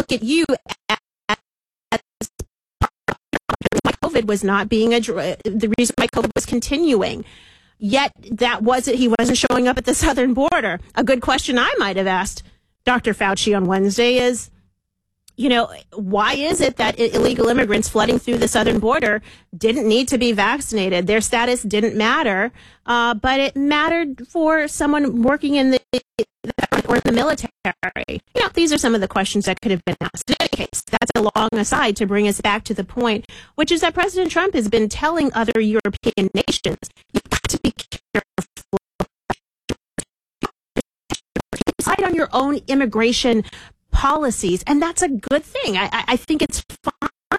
look at you as why COVID was not being the reason why COVID was continuing. Yet he wasn't showing up at the southern border. A good question I might have asked Dr. Fauci on Wednesday is, why is it that illegal immigrants flooding through the southern border didn't need to be vaccinated? Their status didn't matter, but it mattered for someone working in the military. These are some of the questions that could have been asked. In any case, that's a long aside to bring us back to the point, which is that President Trump has been telling other European nations, you've got to be careful. Decide on your own immigration policies, and that's a good thing. I think it's fine